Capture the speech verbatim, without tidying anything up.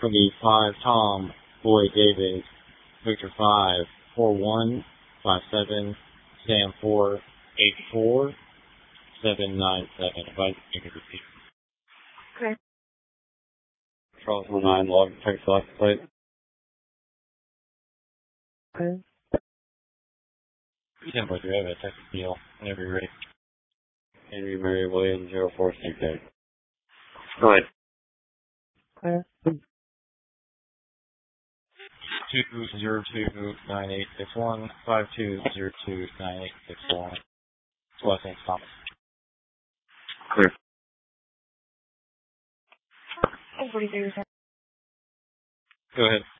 for the five Tom, Boy David, Victor five, four one, five seven, Sam four, eight four, seven nine seven. If I can repeat. Okay. Charles one nine, log text select plate. Okay. ten point three, I have a text deal whenever you're ready. Henry Mary Williams, zero four six eight. Go ahead. Okay. two zero two nine eight six one, five two zero two nine eight six one. Last name Thomas. Clear. forty-three percent. Go ahead.